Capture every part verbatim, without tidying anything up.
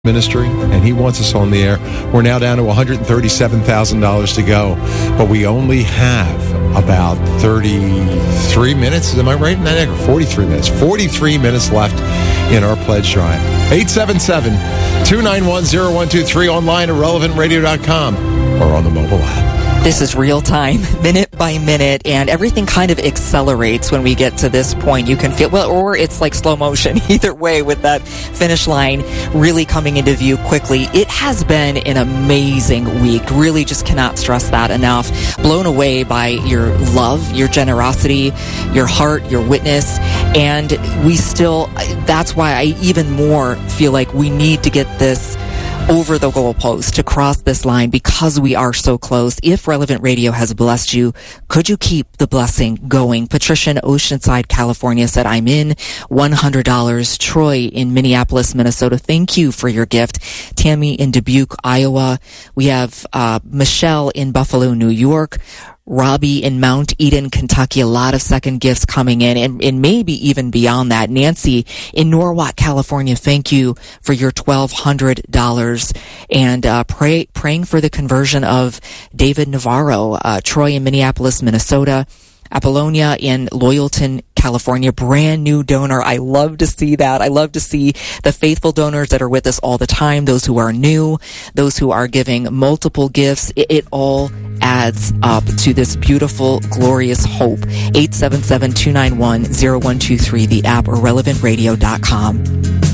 ministry, and he wants us on the air. We're now down to one hundred thirty-seven thousand dollars to go, but we only have about thirty-three minutes. Am I right in that? forty-three minutes. forty-three minutes left in our pledge drive. eight seven seven, two nine one, zero one two three, online at relevant radio dot com or on the mobile app. This is real time, minute by minute, and everything kind of accelerates when we get to this point. You can feel, well, or it's like slow motion. Either way, with that finish line really coming into view quickly. It has been an amazing week. Really just cannot stress that enough. Blown away by your love, your generosity, your heart, your witness, and we still, that's why I even more feel like we need to get this over the goalpost, to cross this line, because we are so close. If Relevant Radio has blessed you, could you keep the blessing going? Patricia in Oceanside, California said, I'm in one hundred dollars. Troy in Minneapolis, Minnesota, thank you for your gift. Tammy in Dubuque, Iowa. We have uh, Michelle in Buffalo, New York. Robbie in Mount Eden, Kentucky, a lot of second gifts coming in, and, and maybe even beyond that. Nancy in Norwalk, California, thank you for your twelve hundred dollars. And uh, pray, praying for the conversion of David Navarro. Uh, Troy in Minneapolis, Minnesota. Apollonia in Loyalton, California, brand new donor. I love to see that. I love to see the faithful donors that are with us all the time, those who are new, those who are giving multiple gifts. It, it all adds up to this beautiful, glorious hope. eight seven seven, two nine one, zero one two three, the app, or relevant radio dot com.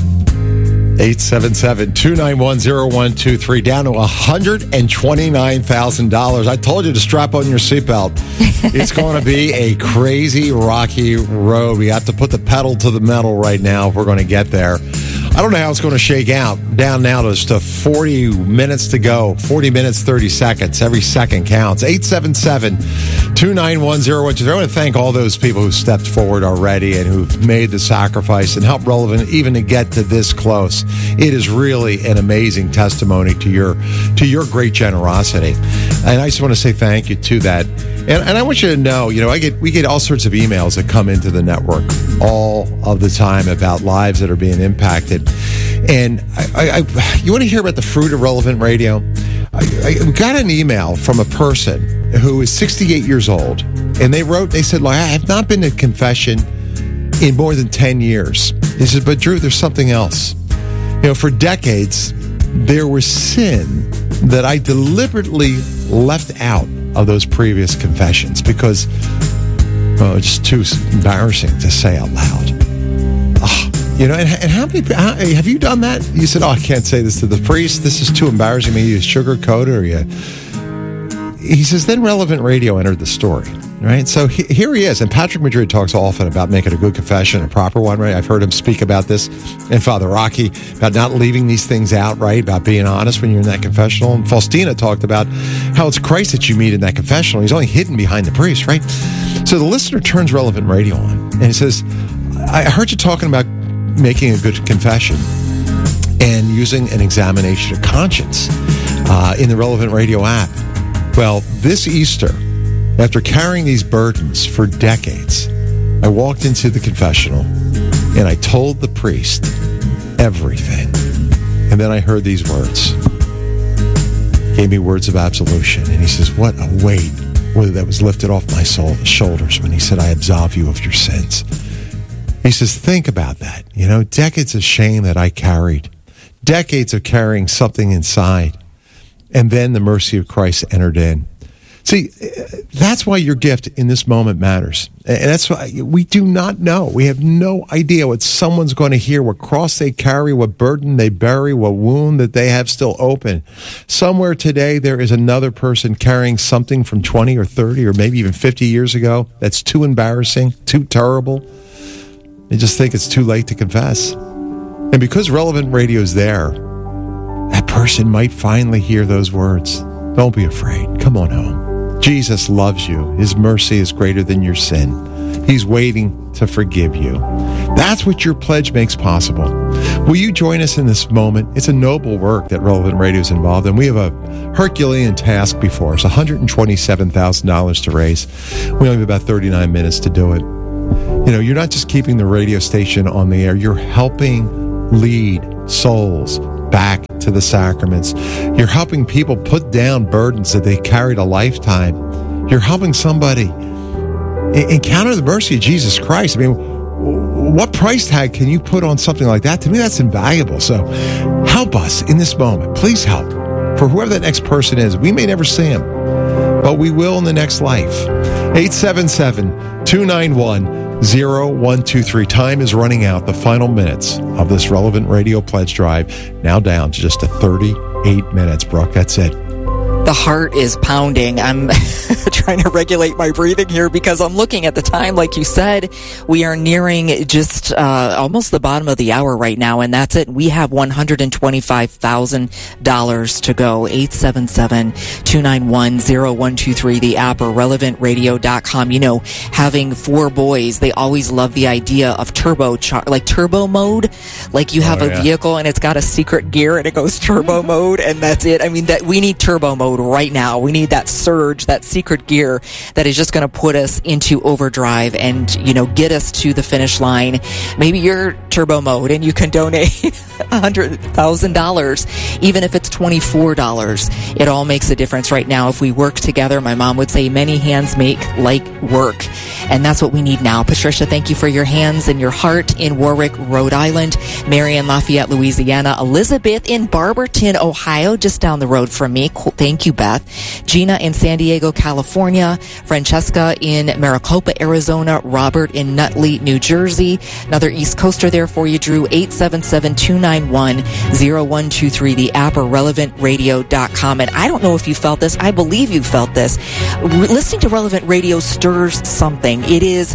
eight seven seven, two nine one, zero one two three, down to one hundred twenty-nine thousand dollars. I told you to strap on your seatbelt. It's going to be a crazy, rocky road. We have to put the pedal to the metal right now if we're going to get there. I don't know how it's going to shake out. Down now to just forty minutes to go. forty minutes, thirty seconds. Every second counts. eight seven seven, two nine one, zero one two three. I want to thank all those people who stepped forward already and who've made the sacrifice and helped Relevant even to get to this close. It is really an amazing testimony to your to your great generosity. And I just want to say thank you to that. And, and I want you to know, you know, I get we get all sorts of emails that come into the network all of the time about lives that are being impacted. And I, I, you want to hear about the fruit of Relevant Radio? I, I got an email from a person who is sixty-eight years old, and they wrote, they said, like, I have not been to confession in more than ten years. He said, but Drew, there's something else. You know, for decades, there was sin that I deliberately left out of those previous confessions because, well, it's too embarrassing to say out loud. Oh, you know, and, and how many, how, have you done that? You said, oh, I can't say this to the priest. This is too embarrassing. Maybe you sugarcoat it or you... He says, then Relevant Radio entered the story, right? So he, here he is. And Patrick Madrid talks often about making a good confession, a proper one, right? I've heard him speak about this. And Father Rocky, about not leaving these things out, right? About being honest when you're in that confessional. And Faustina talked about how it's Christ that you meet in that confessional. He's only hidden behind the priest, right? So the listener turns Relevant Radio on. And he says, I heard you talking about making a good confession and using an examination of conscience uh, in the Relevant Radio app. Well, this Easter, after carrying these burdens for decades, I walked into the confessional and I told the priest everything. And then I heard these words. Gave me words of absolution. And he says, what a weight that was lifted off my soul, shoulders when he said, I absolve you of your sins. He says, think about that. You know, decades of shame that I carried. Decades of carrying something inside. And then the mercy of Christ entered in. See, that's why your gift in this moment matters. And that's why we do not know. We have no idea what someone's going to hear, what cross they carry, what burden they bury, what wound that they have still open. Somewhere today, there is another person carrying something from twenty or thirty or maybe even fifty years ago that's too embarrassing, too terrible. They just think it's too late to confess. And because Relevant Radio is there, that person might finally hear those words. Don't be afraid. Come on home. Jesus loves you. His mercy is greater than your sin. He's waiting to forgive you. That's what your pledge makes possible. Will you join us in this moment? It's a noble work that Relevant Radio is involved in. We have a Herculean task before us, one hundred twenty-seven thousand dollars to raise. We only have about thirty-nine minutes to do it. You know, you're not just keeping the radio station on the air. You're helping lead souls back to the sacraments. You're helping people put down burdens that they carried a lifetime. You're helping somebody encounter the mercy of Jesus Christ. I mean, what price tag can you put on something like that? To me, that's invaluable. So help us in this moment. Please help. For whoever that next person is, we may never see him, but we will in the next life. eight seven seven, two nine one, zero one two three. Time is running out. The final minutes of this Relevant Radio Pledge Drive now down to just a thirty-eight minutes. Brooke, that's it. The heart is pounding. I'm trying to regulate my breathing here because I'm looking at the time. Like you said, we are nearing just uh, almost the bottom of the hour right now, and that's it. We have one hundred twenty-five thousand dollars to go. eight seven seven, two nine one, zero one two three, the app, or relevant radio dot com. You know, having four boys, they always love the idea of turbo, char- like turbo mode. Like you have oh, a yeah. vehicle and it's got a secret gear and it goes turbo mode, and that's it. I mean, that we need turbo mode right now. We need that surge, that secret gear that is just going to put us into overdrive and, you know, get us to the finish line. Maybe you're turbo mode and you can donate one hundred thousand dollars, even if it's twenty-four dollars. It all makes a difference right now. If we work together, my mom would say, many hands make light work. And that's what we need now. Patricia, thank you for your hands and your heart in Warwick, Rhode Island. Mary in Lafayette, Louisiana. Elizabeth in Barberton, Ohio, just down the road from me. Thank you, Beth. Gina in San Diego, California. Francesca in Maricopa, Arizona. Robert in Nutley, New Jersey. Another East Coaster there for you, Drew. eight seven seven, two nine one, zero one two three, the app, or relevant radio dot com. And I don't know if you felt this. I believe you felt this. Re- listening to Relevant Radio stirs something. It is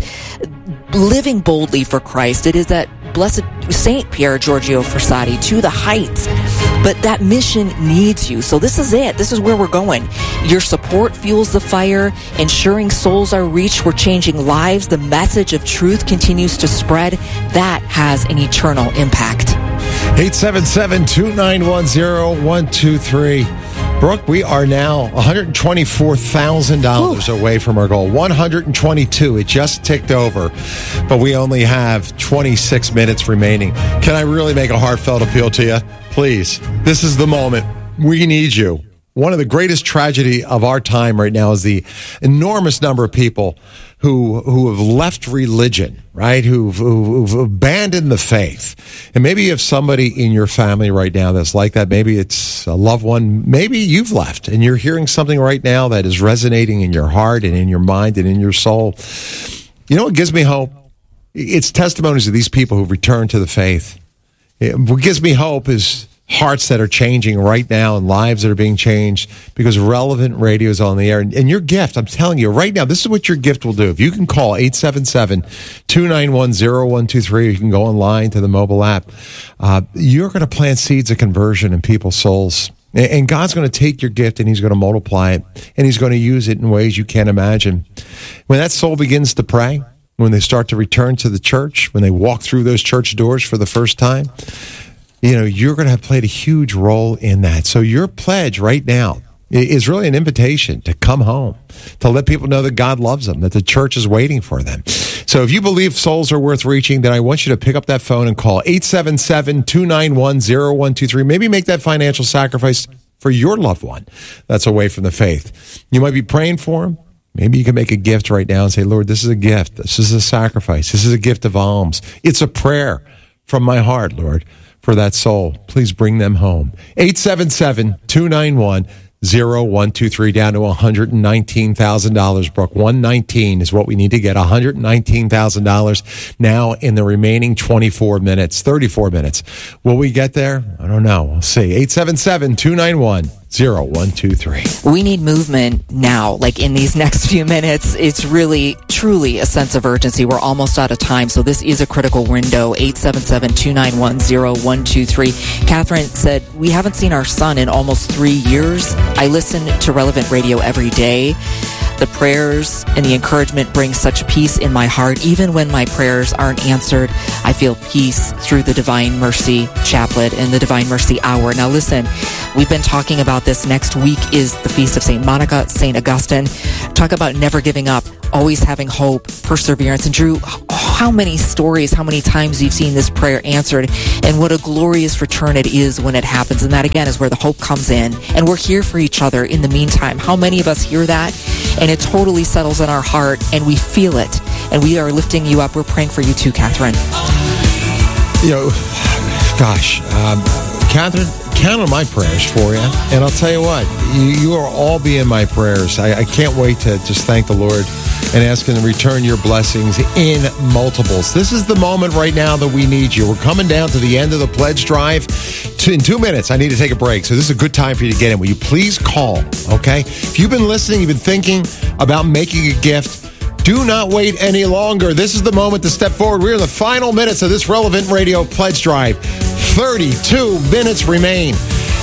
living boldly for Christ. It is that blessed Saint Pier Giorgio Frassati, to the heights. But that mission needs you. So this is it. This is where we're going. Your support fuels the fire, ensuring souls are reached. We're changing lives. The message of truth continues to spread. That has an eternal impact. eight seven seven, two nine one, zero one two three. Brooke, we are now one hundred twenty-four thousand dollars Ooh. away from our goal. one hundred twenty-two. It just ticked over, but we only have twenty-six minutes remaining. Can I really make a heartfelt appeal to you? Please, this is the moment. We need you. One of the greatest tragedy of our time right now is the enormous number of people who who have left religion, right? Who've, who've abandoned the faith. And maybe you have somebody in your family right now that's like that. Maybe it's a loved one. Maybe you've left and you're hearing something right now that is resonating in your heart and in your mind and in your soul. You know what gives me hope? It's testimonies of these people who've returned to the faith. What gives me hope is hearts that are changing right now and lives that are being changed because Relevant Radio is on the air. And your gift, I'm telling you right now, this is what your gift will do. If you can call eight seven seven, two nine one, zero one two three, you can go online to the mobile app. Uh, you're going to plant seeds of conversion in people's souls. And God's going to take your gift and he's going to multiply it. And he's going to use it in ways you can't imagine. When that soul begins to pray, when they start to return to the church, when they walk through those church doors for the first time, you know, you're going to have played a huge role in that. So your pledge right now is really an invitation to come home, to let people know that God loves them, that the church is waiting for them. So if you believe souls are worth reaching, then I want you to pick up that phone and call eight seven seven, two nine one, zero one two three. Maybe make that financial sacrifice for your loved one that's away from the faith. You might be praying for them. Maybe you can make a gift right now and say, Lord, this is a gift. This is a sacrifice. This is a gift of alms. It's a prayer from my heart, Lord, for that soul. Please bring them home. eight seven seven, two nine one, zero one two three, down to one hundred nineteen thousand dollars, Brooke. one nineteen is what we need to get. one hundred nineteen thousand dollars now in the remaining twenty-four minutes, thirty-four minutes. Will we get there? I don't know. We'll see. eight seven seven, two nine one, zero one two three. We need movement now, like in these next few minutes. It's really, truly a sense of urgency. We're almost out of time, so this is a critical window. eight seven seven, two nine one, zero one two three. Catherine said, we haven't seen our son in almost three years. I listen to Relevant Radio every day. The prayers and the encouragement bring such peace in my heart. Even when my prayers aren't answered, I feel peace through the Divine Mercy Chaplet and the Divine Mercy Hour. Now listen, we've been talking about this. Next week is the Feast of Saint Monica, Saint Augustine. Talk about never giving up, always having hope, perseverance. And Drew, how many stories, how many times you've seen this prayer answered, and what a glorious return it is when it happens. And that, again, is where the hope comes in. And we're here for each other in the meantime. How many of us hear that? And it totally settles in our heart, and we feel it. And we are lifting you up. We're praying for you too, Catherine. You know, gosh, um, Catherine, count on my prayers for you. And I'll tell you what, you, you are all being my prayers. I, I can't wait to just thank the Lord and ask Him to return your blessings in multiples. This is the moment right now that we need you. We're coming down to the end of the pledge drive. In two minutes, I need to take a break. So this is a good time for you to get in. Will you please call, okay? If you've been listening, you've been thinking about making a gift, do not wait any longer. This is the moment to step forward. We're in the final minutes of this Relevant Radio pledge drive. thirty-two minutes remain.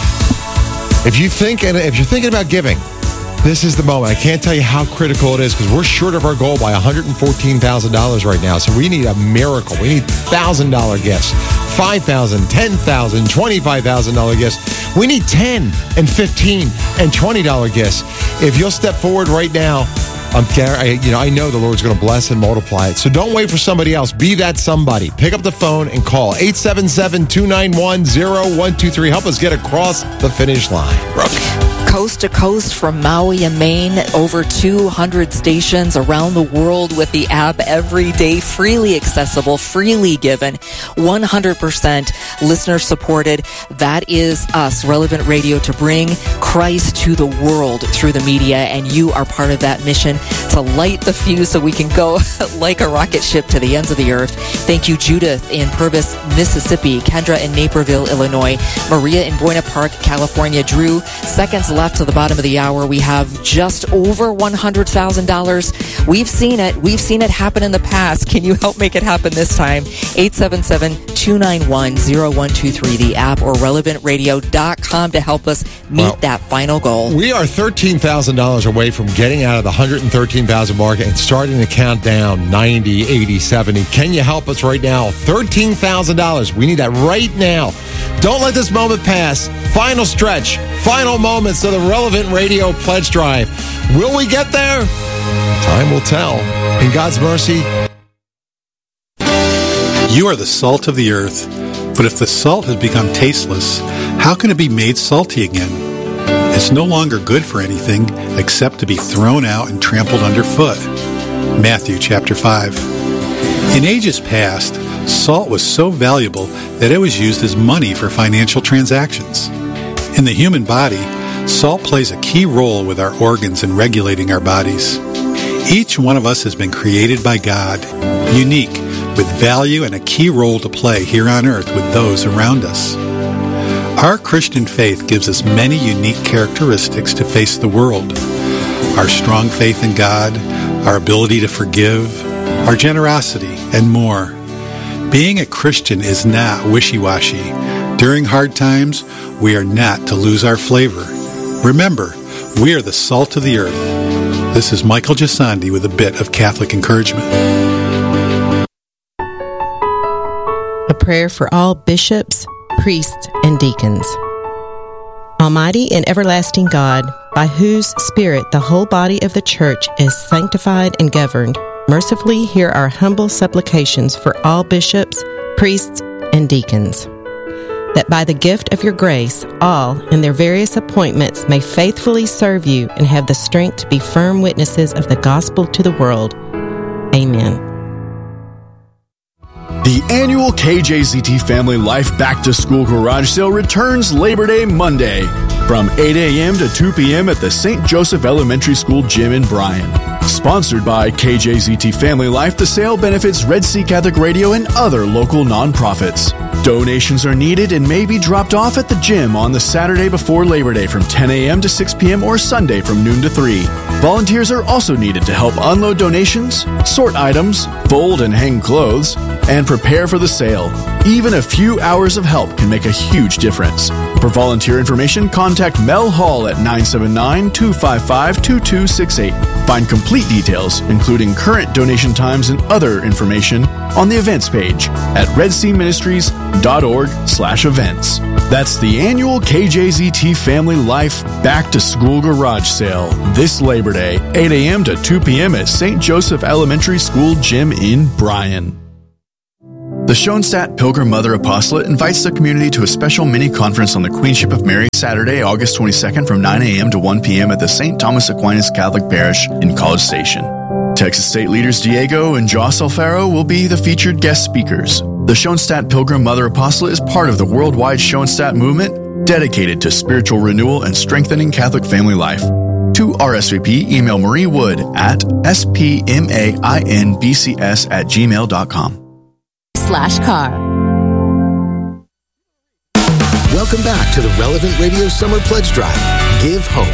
If you think, and if you're thinking about giving, this is the moment. I can't tell you how critical it is because we're short of our goal by one hundred fourteen thousand dollars right now. So we need a miracle. We need one thousand dollars gifts, five thousand dollars, ten thousand dollars, twenty-five thousand dollars gifts. We need ten and fifteen and twenty dollars gifts. If you'll step forward right now, I'm, I, you know, I know the Lord's going to bless and multiply it. So don't wait for somebody else. Be that somebody. Pick up the phone and call eight seven seven, two nine one, zero one two three. Help us get across the finish line. Brooke. Coast to coast from Maui and Maine, over two hundred stations around the world with the app every day, freely accessible, freely given, one hundred percent listener supported. That is us, Relevant Radio, to bring Christ to the world through the media, and you are part of that mission to light the fuse so we can go like a rocket ship to the ends of the earth. Thank you, Judith in Purvis, Mississippi, Kendra in Naperville, Illinois, Maria in Buena Park, California, Drew, seconds left to the bottom of the hour. We have just over one hundred thousand dollars. We've seen it. We've seen it happen in the past. Can you help make it happen this time? eight seven seven, two nine one, zero one two three, the app, or relevant radio dot com to help us meet well, that final goal. We are thirteen thousand dollars away from getting out of the one hundred thirteen thousand mark and starting to count down ninety, eighty, seventy. Can you help us right now? thirteen thousand dollars. We need that right now. Don't let this moment pass. Final stretch. Final moments of the Relevant Radio Pledge Drive. Will we get there? Time will tell. In God's mercy. You are the salt of the earth. But if the salt has become tasteless, how can it be made salty again? It's no longer good for anything except to be thrown out and trampled underfoot. Matthew chapter five. In ages past, salt was so valuable that it was used as money for financial transactions. In the human body, salt plays a key role with our organs in regulating our bodies. Each one of us has been created by God, unique, with value and a key role to play here on earth with those around us. Our Christian faith gives us many unique characteristics to face the world. Our strong faith in God, our ability to forgive, our generosity, and more. Being a Christian is not wishy-washy. During hard times, we are not to lose our flavor. Remember, we are the salt of the earth. This is Michael Gisandi with a bit of Catholic encouragement. A prayer for all bishops, priests, and deacons. Almighty and everlasting God, by whose Spirit the whole body of the Church is sanctified and governed, mercifully hear our humble supplications for all bishops, priests, and deacons, that by the gift of your grace, all in their various appointments may faithfully serve you and have the strength to be firm witnesses of the gospel to the world. Amen. The annual K J Z T Family Life Back to School Garage Sale returns Labor Day Monday from eight a.m. to two p.m. at the Saint Joseph Elementary School Gym in Bryan. Sponsored by K J Z T Family Life, the sale benefits Red Sea Catholic Radio and other local nonprofits. Donations are needed and may be dropped off at the gym on the Saturday before Labor Day from ten a.m. to six p.m. or Sunday from noon to three. Volunteers are also needed to help unload donations, sort items, fold and hang clothes, and prepare for the sale. Even a few hours of help can make a huge difference. For volunteer information, contact Mel Hall at nine seven nine, two five five, two two six eight. Find complete details, including current donation times and other information, on the events page at redseaministries.org slash events. That's the annual K J Z T Family Life Back to School Garage Sale this Labor Day, eight a.m. to two p.m. at Saint Joseph Elementary School Gym in Bryan. The Schoenstatt Pilgrim Mother Apostolate invites the community to a special mini-conference on the Queenship of Mary Saturday, August twenty-second from nine a.m. to one p.m. at the Saint Thomas Aquinas Catholic Parish in College Station. Texas State leaders Diego and Joss Alfaro will be the featured guest speakers. The Schoenstatt Pilgrim Mother Apostolate is part of the worldwide Schoenstatt movement dedicated to spiritual renewal and strengthening Catholic family life. To R S V P, email Marie Wood at s p m a i n b c s at gmail dot com. Slash car. Welcome back to the Relevant Radio Summer Pledge Drive. Give hope.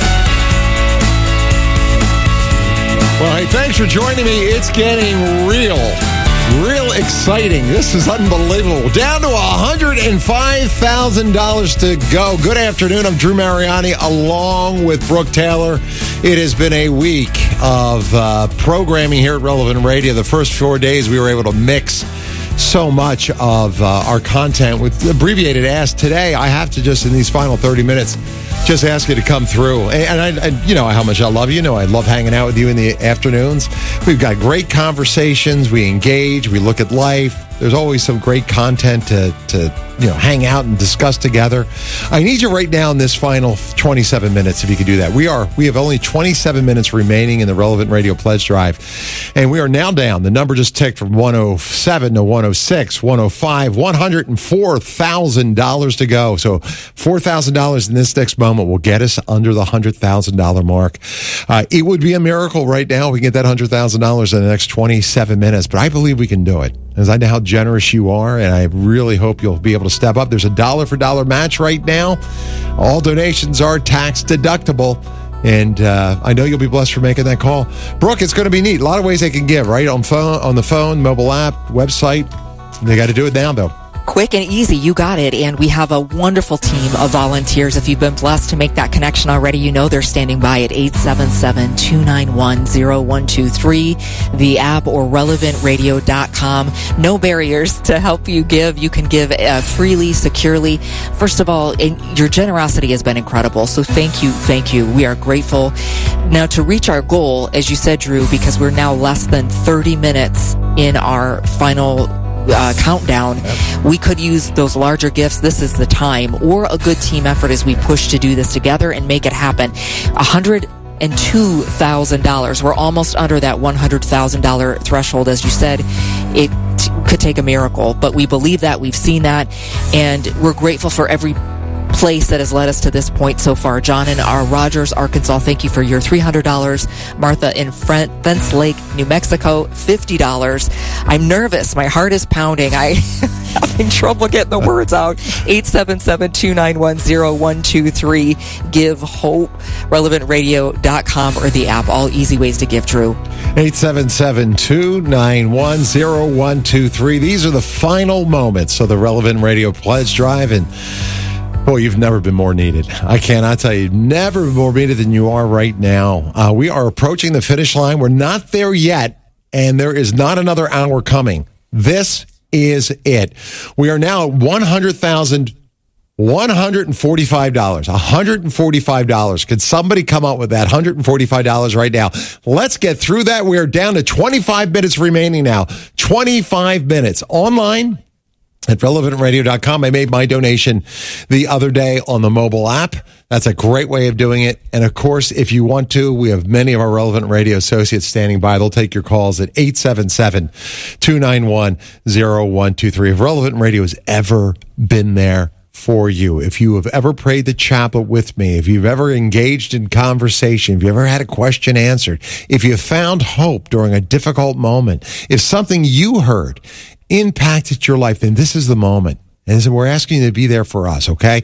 Well, hey, thanks for joining me. It's getting real, real exciting. This is unbelievable. Down to one hundred five thousand dollars to go. Good afternoon. I'm Drew Mariani along with Brooke Taylor. It has been a week of uh, programming here at Relevant Radio. The first four days we were able to mix so much of uh, our content with abbreviated Ask. Today, I have to just, in these final thirty minutes, just ask you to come through. And, and I, I, you know how much I love you. You know I love hanging out with you in the afternoons. We've got great conversations. We engage. We look at life. There's always some great content to, to you know, hang out and discuss together. I need you right now in this final twenty-seven minutes, if you could do that. We are we have only twenty-seven minutes remaining in the Relevant Radio Pledge Drive, and we are now down. The number just ticked from one oh seven to one oh six, one oh five, one hundred four thousand dollars to go. So four thousand dollars in this next moment will get us under the one hundred thousand dollars mark. Uh, it would be a miracle right now. We get that one hundred thousand dollars in the next twenty-seven minutes, but I believe we can do it. As I know how generous you are, and I really hope you'll be able to step up. There's a dollar for dollar match right now. All donations are tax deductible, and uh, I know you'll be blessed for making that call. Brooke, it's going to be neat. A lot of ways they can give, right? On phone, on the phone, mobile app, website. They got to do it now, though. Quick and easy, you got it. And we have a wonderful team of volunteers. If you've been blessed to make that connection already, you know they're standing by at eight seven seven, two nine one, zero one two three, the app, or relevant radio dot com. No barriers to help you give. You can give uh, freely, securely. First of all, and your generosity has been incredible. So thank you, thank you. We are grateful. Now, to reach our goal, as you said, Drew, because we're now less than thirty minutes in our final Uh, countdown, yep. We could use those larger gifts. This is the time, or a good team effort as we push to do this together and make it happen. one hundred two thousand dollars. We're almost under that one hundred thousand dollars threshold. As you said, it t- could take a miracle, but we believe that. We've seen that, and we're grateful for every place that has led us to this point so far. John in our Rogers, Arkansas, thank you for your three hundred dollars. Martha in Fence Lake, New Mexico, fifty dollars. I'm nervous. My heart is pounding. I'm having trouble getting the words out. eight seven seven, two nine one, zero one two three. Give Hope, relevant radio dot com, or the app. All easy ways to give, Drew. eight seven seven, two nine one, zero one two three. These are the final moments of the Relevant Radio Pledge Drive, and boy, you've never been more needed. I cannot tell you, never been more needed than you are right now. Uh, we are approaching the finish line. We're not there yet, and there is not another hour coming. This is it. We are now at one hundred thousand dollars. one hundred forty-five dollars. one hundred forty-five dollars. Could somebody come up with that? one hundred forty-five dollars right now. Let's get through that. We are down to twenty-five minutes remaining now. twenty-five minutes. Online at relevant radio dot com. I made my donation the other day on the mobile app. That's a great way of doing it. And of course, if you want to, we have many of our Relevant Radio associates standing by. They'll take your calls at eight seven seven, two nine one, zero one two three. If Relevant Radio has ever been there for you, if you have ever prayed the chaplet with me, if you've ever engaged in conversation, if you ever had a question answered, if you found hope during a difficult moment, if something you heard impacted your life, then this is the moment. And so we're asking you to be there for us, okay?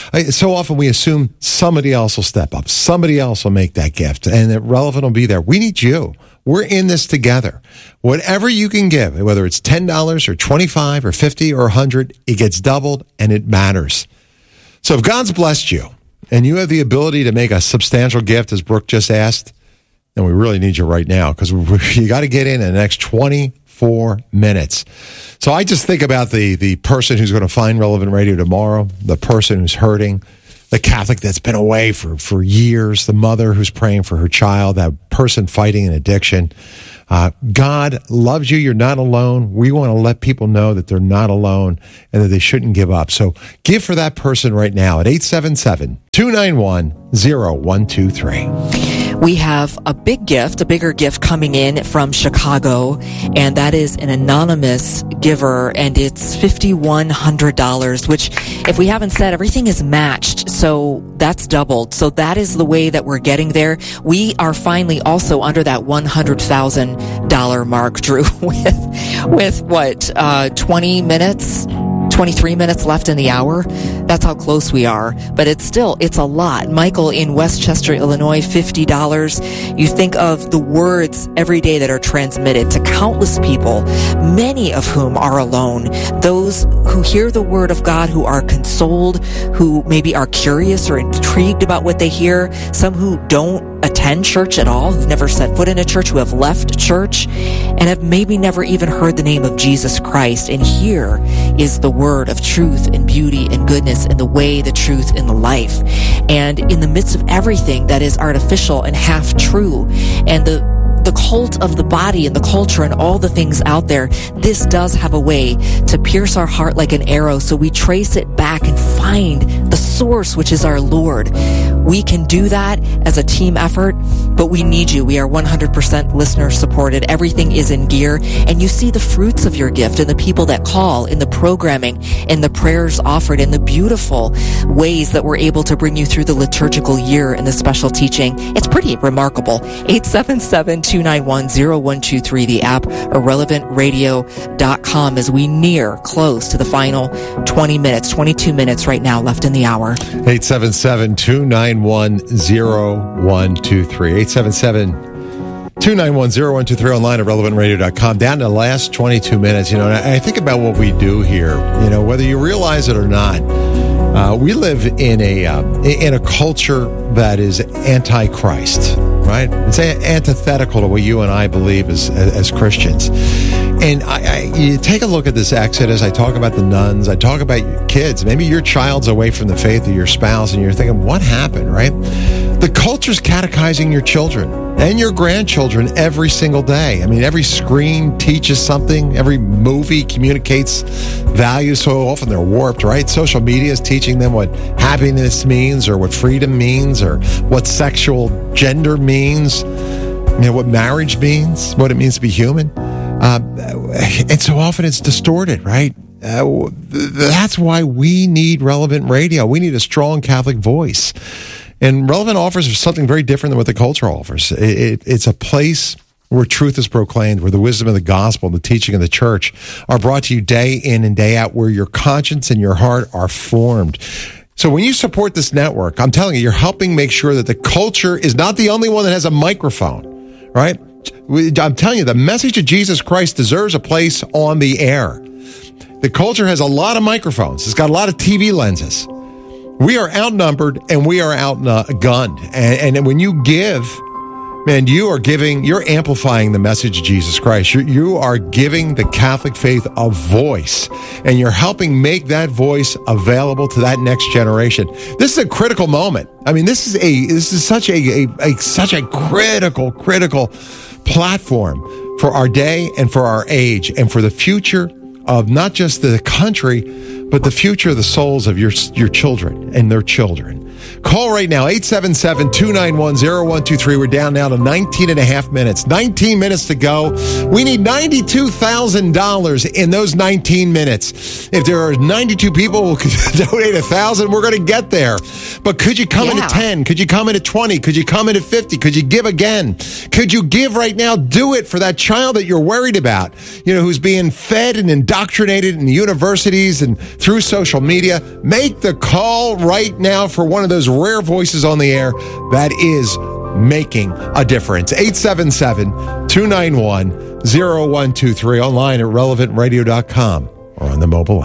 So often we assume somebody else will step up. Somebody else will make that gift, and that Relevant will be there. We need you. We're in this together. Whatever you can give, whether it's ten dollars or twenty-five dollars or fifty dollars or one hundred dollars, it gets doubled, and it matters. So if God's blessed you, and you have the ability to make a substantial gift, as Brooke just asked, then we really need you right now, because you got to get in in the next twenty four minutes. So I just think about the, the person who's going to find Relevant Radio tomorrow, the person who's hurting, the Catholic that's been away for, for years, the mother who's praying for her child, that person fighting an addiction. Uh, God loves you. You're not alone. We want to let people know that they're not alone and that they shouldn't give up. So give for that person right now at eight seven seven, two nine one, zero one two three. We have a big gift, a bigger gift coming in from Chicago, and that is an anonymous giver, and it's five thousand one hundred dollars, which, if we haven't said, everything is matched, so that's doubled. So that is the way that we're getting there. We are finally also under that one hundred thousand dollars mark, Drew, with, with what, uh, twenty minutes? twenty-three minutes left in the hour. That's how close we are. But it's still, it's a lot. Michael in Westchester, Illinois, fifty dollars. You think of the words every day that are transmitted to countless people, many of whom are alone. Those who hear the word of God, who are consoled, who maybe are curious or intrigued about what they hear. Some who don't attend church at all, who've never set foot in a church, who have left church and have maybe never even heard the name of Jesus Christ. And here is the word of truth and beauty and goodness and the way, the truth, and the life. And in the midst of everything that is artificial and half true, and the the cult of the body and the culture and all the things out there, this does have a way to pierce our heart like an arrow. So we trace it back and find the source, which is our Lord. We can do that as a team effort, but we need you. We are one hundred percent listener supported. Everything is in gear, and you see the fruits of your gift in the people that call, in the programming, in the prayers offered, in the beautiful ways that we're able to bring you through the liturgical year and the special teaching. It's pretty remarkable. eight seven seven, two nine one, zero one two three, the app, or relevant radio dot com, as we near close to the final twenty minutes, twenty-two minutes right now left in the hour. eight seven seven, two nine one, zero one two three. eight seven seven, two nine one, zero one two three, online at relevant radio dot com. Down to the last twenty-two minutes, you know, and I think about what we do here, you know, whether you realize it or not. Uh, we live in a uh, in a culture that is anti-Christ, right? It's a- antithetical to what you and I believe as as Christians. And I, I, you take a look at this exodus. I talk about the nuns. I talk about your kids. Maybe your child's away from the faith of your spouse, and you're thinking, what happened, right? The culture's catechizing your children and your grandchildren every single day. I mean, every screen teaches something. Every movie communicates values. So often they're warped, right? Social media is teaching them what happiness means, or what freedom means, or what sexual gender means, you know, what marriage means, what it means to be human. Uh, and so often it's distorted, right? Uh, that's why we need Relevant Radio. We need a strong Catholic voice. And Relevant offers something very different than what the culture offers. It, it, it's a place where truth is proclaimed, where the wisdom of the gospel, the teaching of the church are brought to you day in and day out, where your conscience and your heart are formed. So when you support this network, I'm telling you, you're helping make sure that the culture is not the only one that has a microphone, right? I'm telling you, the message of Jesus Christ deserves a place on the air. The culture has a lot of microphones. It's got a lot of T V lenses. We are outnumbered and we are outgunned. And, and when you give, man, you are giving, you're amplifying the message of Jesus Christ. You, you are giving the Catholic faith a voice, and you're helping make that voice available to that next generation. This is a critical moment. I mean, this is a, this is such a, a, a such a critical, critical platform for our day and for our age and for the future of not just the country, but the future of the souls of your your children and their children. Call right now, eight seven seven, two nine one, zero one two three. We're down now to nineteen and a half minutes. nineteen minutes to go. We need ninety-two thousand dollars in those nineteen minutes. If there are ninety-two people who could donate one thousand dollars, we're going to get there. But could you come yeah. in at ten? Could you come in at twenty? Could you come in at fifty? Could you give again? Could you give right now? Do it for that child that you're worried about, you know, who's being fed and indoctrinated in universities and through social media. Make the call right now for one of those rare voices on the air that is making a difference. eight seven seven, two nine one, zero one two three, online at relevant radio dot com or on the mobile app.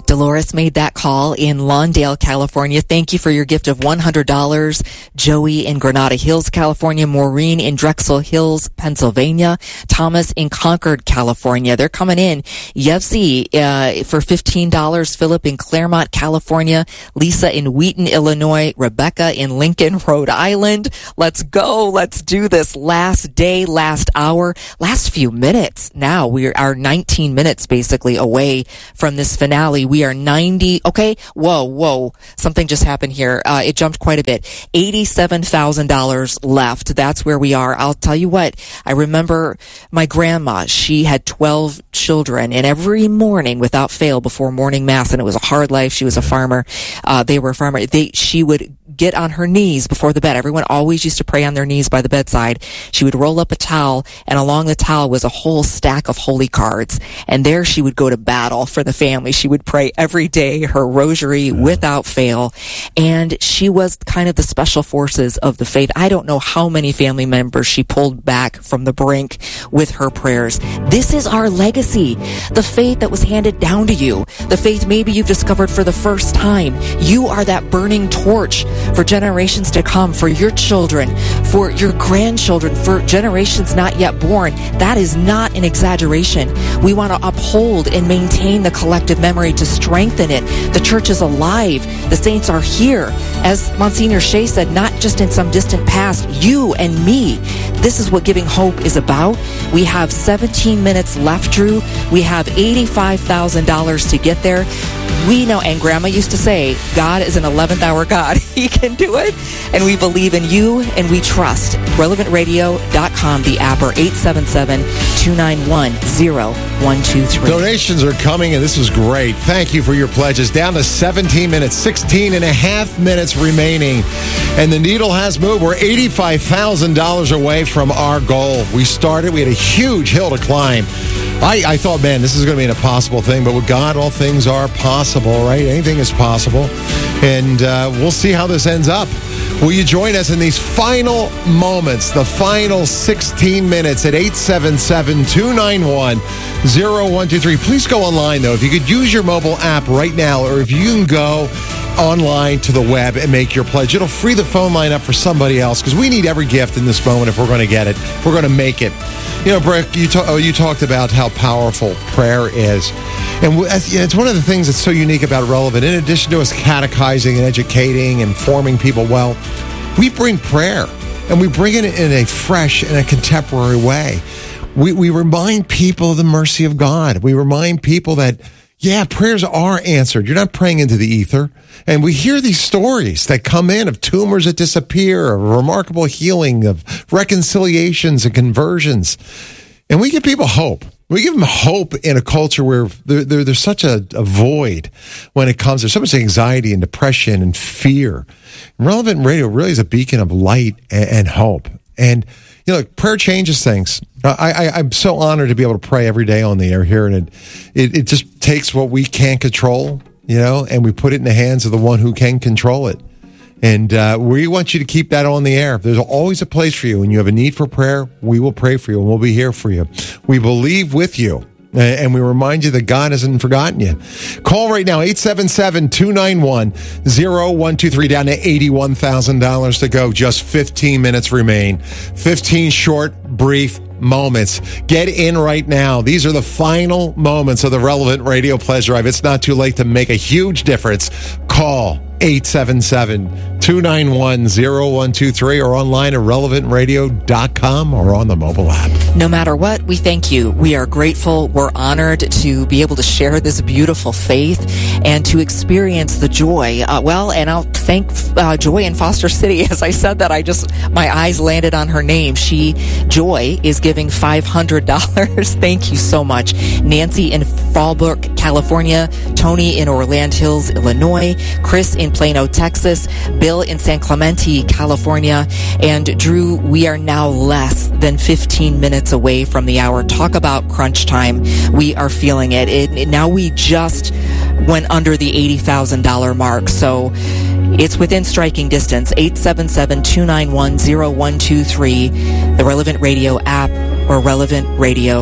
Dolores made that call in Lawndale, California. Thank you for your gift of one hundred dollars. Joey in Granada Hills, California. Maureen in Drexel Hills, Pennsylvania. Thomas in Concord, California. They're coming in. Yevsey uh, for fifteen dollars. Philip in Claremont, California. Lisa in Wheaton, Illinois. Rebecca in Lincoln, Rhode Island. Let's go. Let's do this. Last day, last hour, last few minutes. Now we are nineteen minutes basically away from this finale. We are ninety. Okay. Whoa, whoa. Something just happened here. Uh, it jumped quite a bit. eighty-seven thousand dollars left. That's where we are. I'll tell you what. I remember my grandma. She had twelve children, and every morning without fail before morning mass, and it was a hard life. She was a farmer. Uh, they were a farmer. They, she would get on her knees before the bed. Everyone always used to pray on their knees by the bedside. She would roll up a towel, and along the towel was a whole stack of holy cards. And there she would go to battle for the family. She would pray every day, her rosary without fail. And she was kind of the special forces of the faith. I don't know how many family members she pulled back from the brink with her prayers. This is our legacy. The faith that was handed down to you. The faith maybe you've discovered for the first time. You are that burning torch for generations to come, for your children, for your grandchildren, for generations not yet born. That is not an exaggeration. We want to uphold and maintain the collective memory to strengthen it. The church is alive. The saints are here. As Monsignor Shea said, not just in some distant past, you and me. This is what Giving Hope is about. We have seventeen minutes left, Drew. We have eighty-five thousand dollars to get there. We know, and Grandma used to say, God is an eleventh hour God. He can do it. And we believe in you, and we trust. relevant radio dot com, the app, or eight seven seven, two nine one, zero one two three. Donations are coming, and this is great. Thank you for your pledges. Down to seventeen minutes, sixteen and a half minutes remaining. And the needle has moved. We're eighty-five thousand dollars away from our goal. We started, we had a huge hill to climb. I, I thought, man, this is going to be an impossible thing, but with God, all things are possible, right? Anything is possible. And uh, we'll see how this ends up. Will you join us in these final moments, the final sixteen minutes at eight seven seven, two nine one, zero one two three? Please go online, though. If you could use your mobile app right now, or if you can go online to the web and make your pledge, it'll free the phone line up for somebody else, because we need every gift in this moment if we're going to get it. If we're going to make it. You know, Brick, you, ta- oh, you talked about how powerful prayer is. And it's one of the things that's so unique about Relevant. In addition to us catechizing and educating and forming people well, we bring prayer, and we bring it in a fresh and a contemporary way. We, we remind people of the mercy of God. We remind people that, yeah, prayers are answered. You're not praying into the ether. And we hear these stories that come in of tumors that disappear, of remarkable healing, of reconciliations and conversions. And we give people hope. We give them hope in a culture where there, there, there's such a, a void when it comes. There's so much anxiety and depression and fear. Relevant Radio really is a beacon of light and, and hope. And, you know, prayer changes things. I, I, I'm so honored to be able to pray every day on the air here. And it, it, it just takes what we can't control, you know, and we put it in the hands of the one who can control it. And uh, we want you to keep that on the air. There's always a place for you. When you have a need for prayer, we will pray for you, and we'll be here for you. We believe with you, and we remind you that God hasn't forgotten you. Call right now, eight seven seven, two nine one, zero one two three, down to eighty-one thousand dollars to go. Just fifteen minutes remain. fifteen short, brief moments. Get in right now. These are the final moments of the Relevant Radio Pledge Drive. It's not too late to make a huge difference. Call eight seven seven, two nine one, zero one two three or online at relevant radio dot com or on the mobile app. No matter what, we thank you. We are grateful. We're honored to be able to share this beautiful faith and to experience the joy. Uh, well, and I'll thank uh, Joy in Foster City. As I said that, I just, my eyes landed on her name. She, Joy, is giving five hundred dollars. Thank you so much. Nancy in Fallbrook, California. Tony in Orlando Hills, Illinois. Chris in Plano, Texas. Bill in San Clemente, California. And Drew, we are now less than fifteen minutes away from the hour. Talk about crunch time. We are feeling it. it, it now we just went under the eighty thousand dollars mark. So it's within striking distance. eight seven seven, two nine one, zero one two three, the Relevant Radio app, or relevant radio dot com.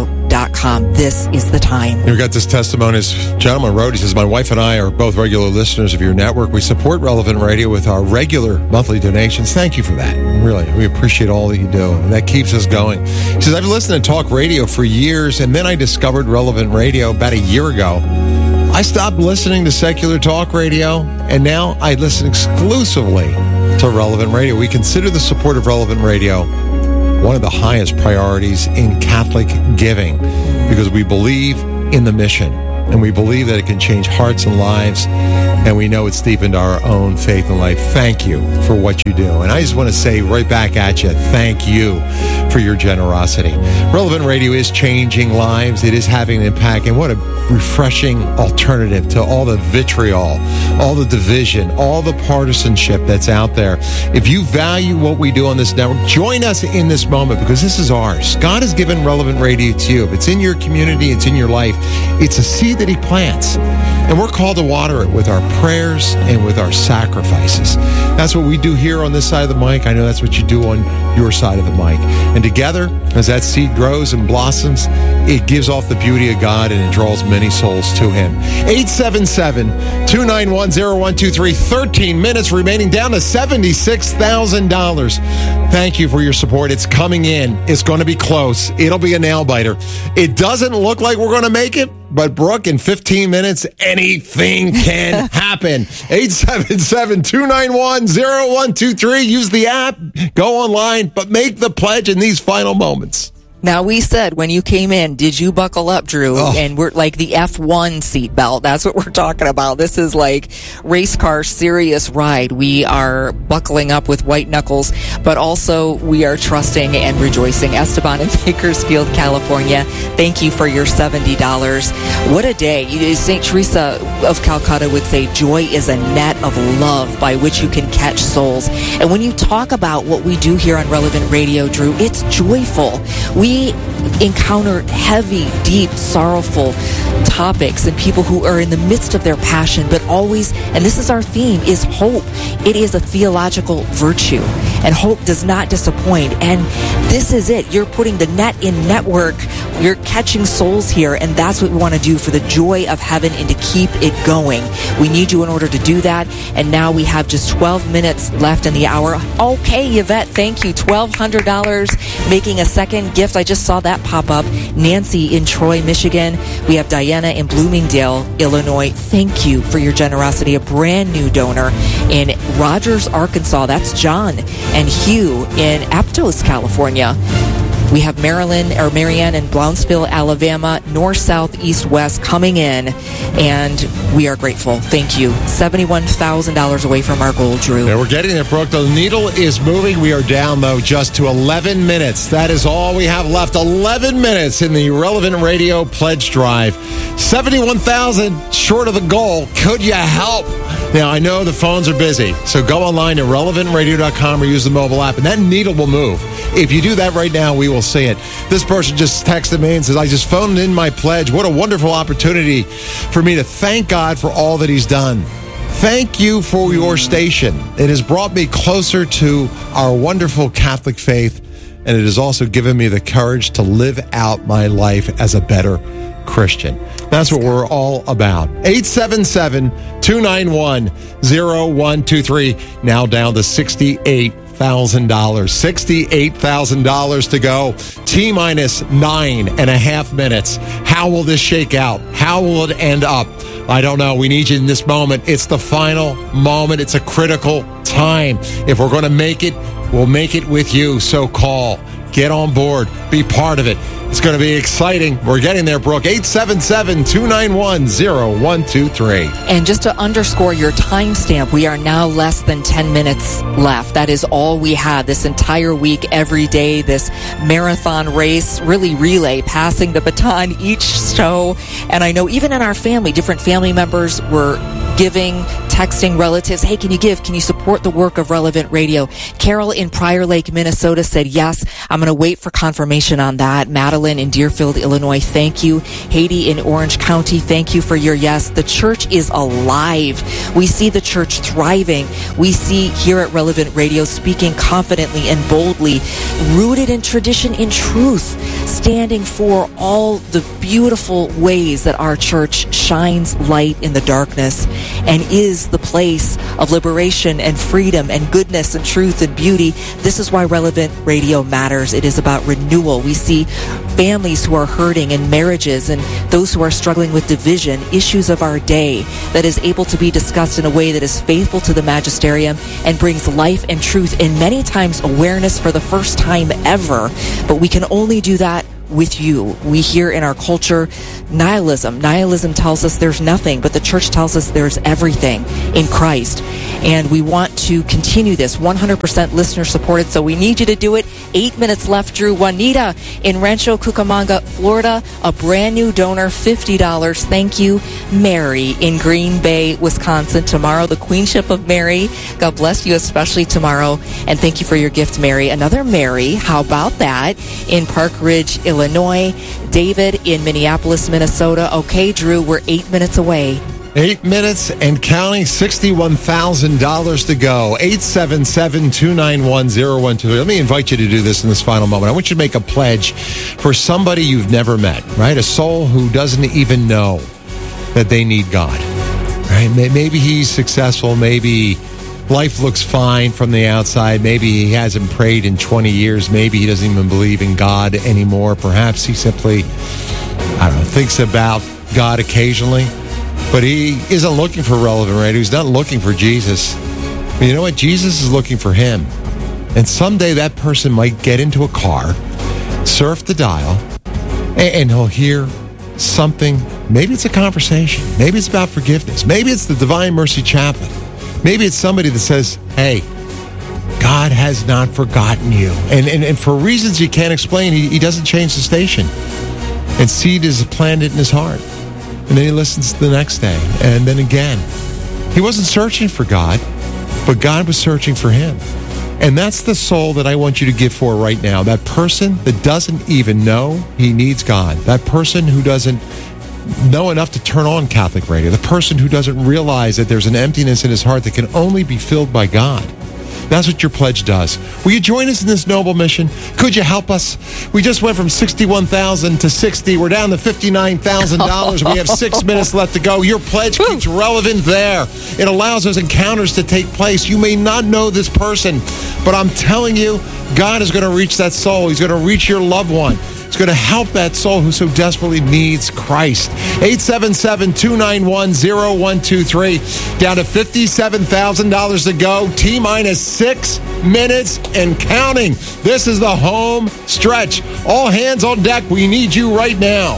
dot com. This is the time. We got this testimony. This gentleman wrote, he says, my wife and I are both regular listeners of your network. We support Relevant Radio with our regular monthly donations. Thank you for that. Really, we appreciate all that you do. And that keeps us going. He says, I've listened to talk radio for years, and then I discovered Relevant Radio about a year ago. I stopped listening to secular talk radio, and now I listen exclusively to Relevant Radio. We consider the support of Relevant Radio one of the highest priorities in Catholic giving because we believe in the mission and we believe that it can change hearts and lives, and we know it's deepened our own faith and life. Thank you for what you do. And I just want to say right back at you, thank you for your generosity. Relevant Radio is changing lives. It is having an impact, and what a refreshing alternative to all the vitriol, all the division, all the partisanship that's out there. If you value what we do on this network, join us in this moment because this is ours. God has given Relevant Radio to you. If it's in your community, it's in your life, it's a seed that he plants. And we're called to water it with our prayers and with our sacrifices. That's what we do here on this side of the mic. I know that's what you do on your side of the mic. And together, as that seed grows and blossoms, it gives off the beauty of God and it draws many souls to him. eight seven seven, two nine one, zero one two three. thirteen minutes remaining, down to seventy-six thousand dollars. Thank you for your support. It's coming in. It's going to be close. It'll be a nail biter. It doesn't look like we're going to make it, but Brooke, in fifteen minutes, anything can happen. eight seven seven, two nine one, zero one two three. Use the app, go online, but make the pledge in these final moments. Now, we said when you came in, did you buckle up, Drew? Oh. And we're like the F one seatbelt. That's what we're talking about. This is like race car serious ride. We are buckling up with white knuckles, but also we are trusting and rejoicing. Esteban in Bakersfield, California, thank you for your seventy dollars. What a day. Saint Teresa of Calcutta would say, joy is a net of love by which you can catch souls. And when you talk about what we do here on Relevant Radio, Drew, it's joyful. We encounter heavy, deep, sorrowful topics and people who are in the midst of their passion, but always, and this is our theme, is hope. It is a theological virtue, and hope does not disappoint. And this is it. You're putting the net in network. You're catching souls here, and that's what we want to do for the joy of heaven and to keep it going. We need you in order to do that, and now we have just twelve minutes left in the hour. Okay, Yvette, thank you. twelve hundred dollars, making a second gift. I just saw that pop up. Nancy in Troy, Michigan. We have Diana in Bloomingdale, Illinois. Thank you for your generosity. A brand new donor in Rogers, Arkansas. That's John. And Hugh in Aptos, California. We have Marilyn or Marianne in Brownsville, Alabama, north, south, east, west coming in, and we are grateful. Thank you. seventy-one thousand dollars away from our goal, Drew. Yeah, we're getting there, Brooke. The needle is moving. We are down, though, just to eleven minutes. That is all we have left. eleven minutes in the Relevant Radio Pledge Drive. seventy-one thousand dollars short of the goal. Could you help? Now, I know the phones are busy, so go online to relevant radio dot com or use the mobile app, and that needle will move. If you do that right now, we will see it. This person just texted me and says, I just phoned in my pledge. What a wonderful opportunity for me to thank God for all that he's done. Thank you for your station. It has brought me closer to our wonderful Catholic faith, and it has also given me the courage to live out my life as a better Christian. That's what we're all about. eight seven seven, two nine one, zero one two three. Now down to sixty-eight thousand dollars. sixty-eight thousand dollars to go. T minus nine and a half minutes. How will this shake out? How will it end up? I don't know. We need you in this moment. It's the final moment. It's a critical time. If we're going to make it, we'll make it with you. So call. Get on board. Be part of it. It's going to be exciting. We're getting there, Brooke. eight seven seven, two nine one, zero one two three. And just to underscore your timestamp, we are now less than ten minutes left. That is all we had this entire week, every day, this marathon race, really relay, passing the baton each show. And I know even in our family, different family members were giving, texting relatives, hey, can you give? Can you support the work of Relevant Radio? Carol in Prior Lake, Minnesota said, yes, I'm going to wait for confirmation on that. Madeline in Deerfield, Illinois, thank you. Haiti in Orange County, thank you for your yes. The church is alive. We see the church thriving. We see here at Relevant Radio speaking confidently and boldly, rooted in tradition, in truth, standing for all the beautiful ways that our church shines light in the darkness and is the place of liberation and freedom and goodness and truth and beauty. This is why Relevant Radio matters. It is about renewal. We see families who are hurting and marriages and those who are struggling with division, issues of our day that is able to be discussed in a way that is faithful to the magisterium and brings life and truth and many times awareness for the first time ever. But we can only do that with you. We hear in our culture nihilism. Nihilism tells us there's nothing, but the church tells us there's everything in Christ. And we want to continue this one hundred percent listener supported, so we need you to do it. Eight minutes left, Drew. Juanita in Rancho Cucamonga, Florida, a brand new donor, fifty dollars. Thank you. Mary in Green Bay, Wisconsin. Tomorrow, the Queenship of Mary. God bless you, especially tomorrow. And thank you for your gift, Mary. Another Mary, how about that? In Park Ridge, Illinois. David in Minneapolis, Minnesota. Okay, Drew, we're eight minutes away. Eight minutes and counting, sixty-one thousand dollars to go. eight seven seven, two nine one, zero one two three. Let me invite you to do this in this final moment. I want you to make a pledge for somebody you've never met, right? A soul who doesn't even know that they need God, right? Maybe he's successful. Maybe life looks fine from the outside. Maybe he hasn't prayed in twenty years. Maybe he doesn't even believe in God anymore. Perhaps he simply, I don't know, thinks about God occasionally. But he isn't looking for Relevant Radio. He's not looking for Jesus. But you know what? Jesus is looking for him. And someday that person might get into a car, surf the dial, and he'll hear something. Maybe it's a conversation. Maybe it's about forgiveness. Maybe it's the Divine Mercy Chaplain. Maybe it's somebody that says, hey, God has not forgotten you. And, and, and for reasons he can't explain, he, he doesn't change the station. And seed is planted in his heart. And then he listens the next day, and then again. He wasn't searching for God, but God was searching for him. And that's the soul that I want you to give for right now. That person that doesn't even know he needs God. That person who doesn't know enough to turn on Catholic radio. The person who doesn't realize that there's an emptiness in his heart that can only be filled by God. That's what your pledge does. Will you join us in this noble mission? Could you help us? We just went from sixty-one thousand dollars to sixty. We're down to fifty-nine thousand dollars. We have six minutes left to go. Your pledge keeps relevant there. It allows those encounters to take place. You may not know this person, but I'm telling you, God is going to reach that soul. He's going to reach your loved one. It's going to help that soul who so desperately needs Christ. eight seven seven, two nine one, zero one two three. Down to fifty-seven thousand dollars to go. T-minus six minutes and counting. This is the home stretch. All hands on deck. We need you right now.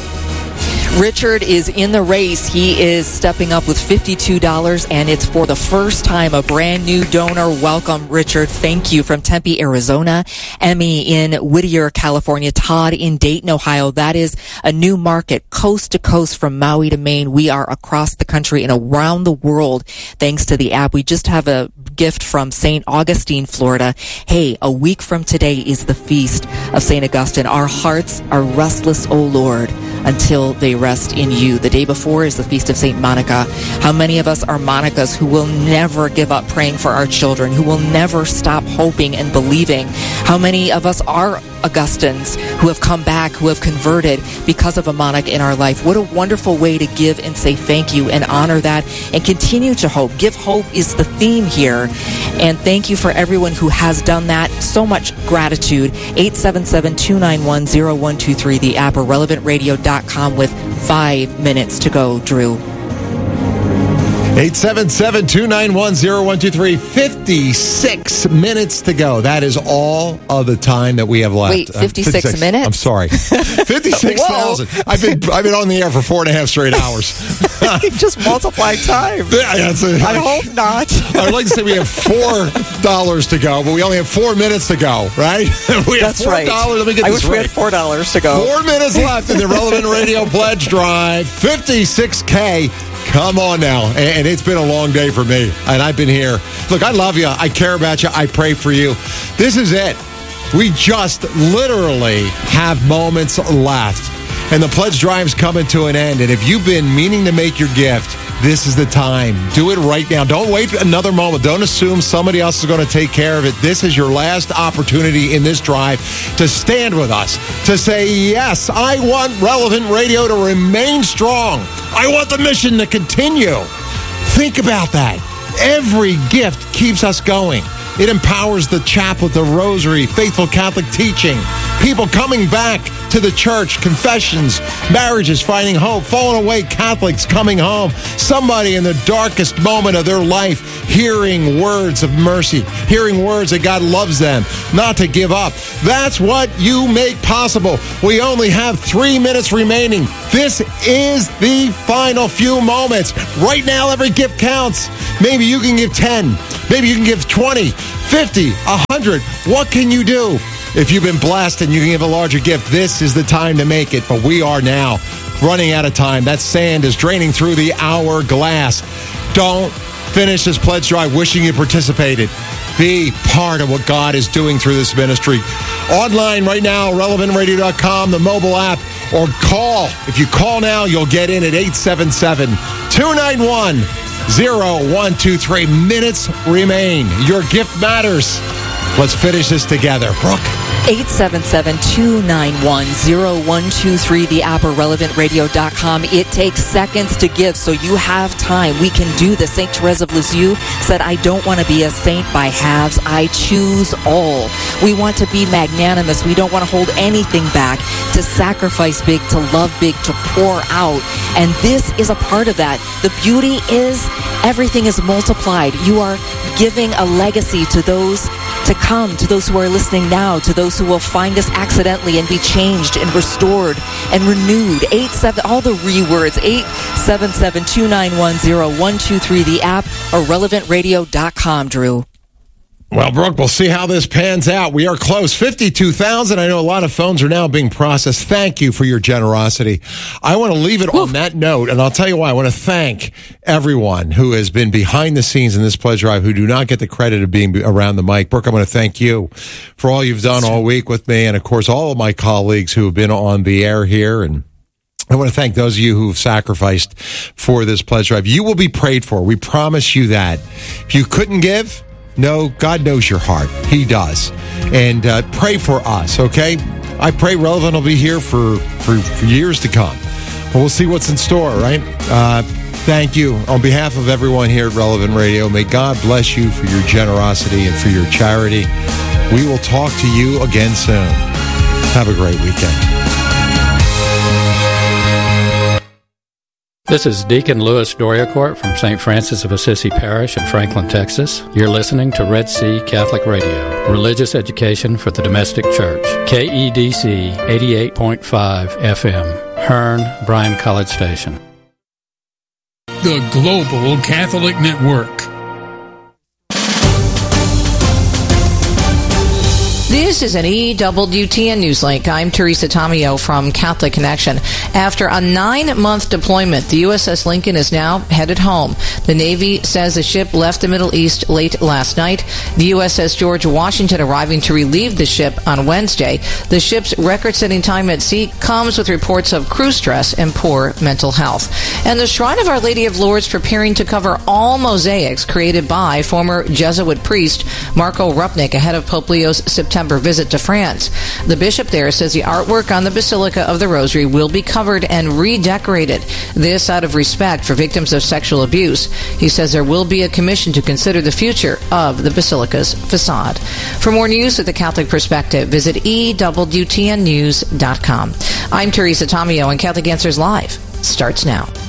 Richard is in the race. He is stepping up with fifty-two dollars, and it's for the first time a brand new donor. Welcome, Richard. Thank you. From Tempe, Arizona. Emmy in Whittier, California. Todd in Dayton, Ohio. That is a new market, coast to coast from Maui to Maine. We are across the country and around the world thanks to the app. We just have a gift from Saint Augustine, Florida. Hey, a week from today is the feast of Saint Augustine. Our hearts are restless, O Lord, until they rest in you. The day before is the feast of Saint Monica. How many of us are Monicas who will never give up praying for our children, who will never stop hoping and believing? How many of us are Augustines who have come back, who have converted because of a Monica in our life? What a wonderful way to give and say thank you and honor that and continue to hope. Give hope is the theme here. And thank you for everyone who has done that. So much gratitude. eight seven seven, two nine one, zero one two three, the app, or relevant radio dot com with five minutes to go, Drew. eight seven seven, two nine one, zero one two three. fifty-six minutes to go. That is all of the time that we have left. Wait, fifty-six, uh, fifty-six minutes? I'm sorry. fifty-six thousand. I've been I've been on the air for four and a half straight hours. Just multiply time. Yeah, that's a, I hope not. I'd like to say we have four dollars to go, but we only have four minutes to go, right? we That's have four dollars. right. Let me get I this wish right. we had four dollars to go. Four minutes left in the Relevant Radio Pledge Drive. fifty-six K. Come on now. And it's been a long day for me. And I've been here. Look, I love you. I care about you. I pray for you. This is it. We just literally have moments left. And the pledge drive's coming to an end. And if you've been meaning to make your gift, This is the time. Do it right now. Don't wait another moment. Don't assume somebody else is going to take care of it. This is your last opportunity in this drive to stand with us, to say, yes, I want Relevant Radio to remain strong. I want the mission to continue. Think about that. Every gift keeps us going. It empowers the chaplet, the rosary, faithful Catholic teaching, people coming back to the church, confessions, marriages finding hope, fallen away Catholics coming home, somebody in the darkest moment of their life hearing words of mercy, hearing words that God loves them, not to give up. That's what you make possible. We only have three minutes remaining. This is the final few moments. Right now, every gift counts. Maybe you can give ten. Maybe you can give twenty, fifty, one hundred. What can you do? If you've been blessed and you can give a larger gift, this is the time to make it. But we are now running out of time. That sand is draining through the hourglass. Don't finish this pledge drive wishing you participated. Be part of what God is doing through this ministry. Online right now, relevant radio dot com, the mobile app, or call. If you call now, you'll get in at eight seven seven, two nine one, zero one two three. Minutes remain. Your gift matters. Let's finish this together. Brooke. eight seven seven, two nine one, zero one two three, the app, or relevant radio dot com. It takes seconds to give, so you have time. We can do this. Saint Therese of Lisieux said, I don't want to be a saint by halves. I choose all. We want to be magnanimous. We don't want to hold anything back, to sacrifice big, to love big, to pour out. And this is a part of that. The beauty is everything is multiplied. You are giving a legacy to those to come, to those who are listening now, to those who will find us accidentally and be changed and restored and renewed. Eight seven, all the re-words, eight seven seven, two nine one, zero one two three, the app, or relevant radio dot com, Drew. Well, Brooke, we'll see how this pans out. We are close. fifty-two thousand. I know a lot of phones are now being processed. Thank you for your generosity. I want to leave it Woo. on that note, and I'll tell you why. I want to thank everyone who has been behind the scenes in this pledge drive who do not get the credit of being around the mic. Brooke, I want to thank you for all you've done all week with me, and, of course, all of my colleagues who have been on the air here. And I want to thank those of you who've sacrificed for this pledge drive. You will be prayed for. We promise you that. If you couldn't give, no, God knows your heart. He does. And uh, pray for us, okay? I pray Relevant will be here for, for, for years to come. But we'll see what's in store, right? Uh, thank you. On behalf of everyone here at Relevant Radio, may God bless you for your generosity and for your charity. We will talk to you again soon. Have a great weekend. This is Deacon Louis Doriacourt from Saint Francis of Assisi Parish in Franklin, Texas. You're listening to Red Sea Catholic Radio, religious education for the domestic church. K E D C eighty-eight point five F M, Hearn, Bryan College Station. The Global Catholic Network. This is an E W T N Newslink. I'm Teresa Tomeo from Catholic Connection. After a nine-month deployment, the U S S Lincoln is now headed home. The Navy says the ship left the Middle East late last night. The U S S George Washington arriving to relieve the ship on Wednesday. The ship's record-setting time at sea comes with reports of crew stress and poor mental health. And the Shrine of Our Lady of Lourdes preparing to cover all mosaics created by former Jesuit priest Marco Rupnik ahead of Pope Leo's September visit to France. The bishop there says the artwork on the Basilica of the Rosary will be covered and redecorated. This out of respect for victims of sexual abuse. He says there will be a commission to consider the future of the Basilica's facade. For more news with the Catholic perspective, visit E W T N news dot com. I'm Teresa Tomeo, and Catholic Answers Live starts now.